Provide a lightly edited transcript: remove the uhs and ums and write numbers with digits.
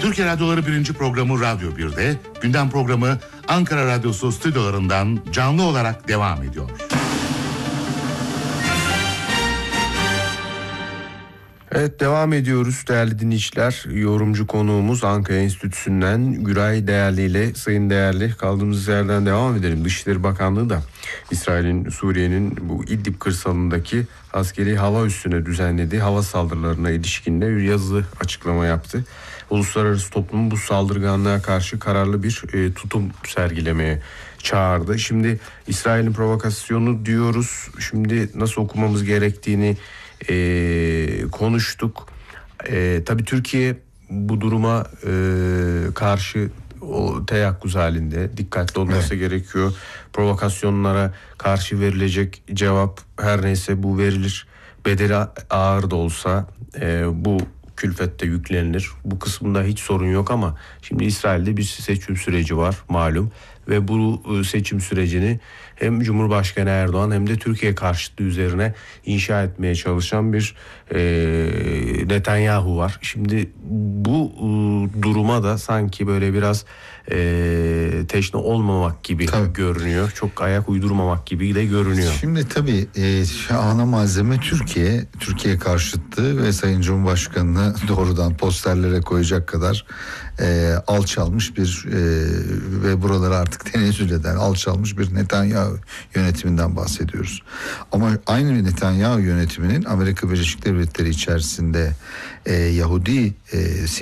Türkiye Radyoları 1. programı Radyo 1'de, gündem programı Ankara Radyosu stüdyolarından canlı olarak devam ediyor. Evet, devam ediyoruz değerli dinleyiciler. Yorumcu konuğumuz Ankara Enstitüsü'nden Güray Değerli ile Sayın Değerli kaldığımız yerden devam edelim. Dışişleri Bakanlığı da İsrail'in Suriye'nin bu İdlib kırsalındaki askeri hava üssüne düzenlediği hava saldırılarına ilişkin de bir yazılı açıklama yaptı. Uluslararası toplumu bu saldırganlığa karşı kararlı bir tutum sergilemeye çağırdı. Şimdi İsrail'in provokasyonu diyoruz. Şimdi nasıl okumamız gerektiğini konuştuk. Tabii Türkiye bu duruma karşı o teyakkuz halinde dikkatli olması gerekiyor. Provokasyonlara karşı verilecek cevap her neyse bu verilir. Bedeli ağır da olsa bu külfette yüklenilir. Bu kısmında hiç sorun yok ama şimdi İsrail'de bir seçim süreci var malum ve bu seçim sürecini hem Cumhurbaşkanı Erdoğan hem de Türkiye karşıtlığı üzerine inşa etmeye çalışan bir Netanyahu var. Şimdi bu duruma da sanki böyle biraz teşne olmamak gibi görünüyor. Çok ayak uydurmamak gibi de görünüyor. Şimdi tabii ana malzeme Türkiye karşıtlığı ve Sayın Cumhurbaşkanı'nı doğrudan posterlere koyacak kadar alçalmış bir ve buraları artık tenezzül eden alçalmış bir Netanyahu yönetiminden bahsediyoruz. Ama aynı Netanyahu yönetiminin Amerika Birleşik Devletleri içerisinde Yahudi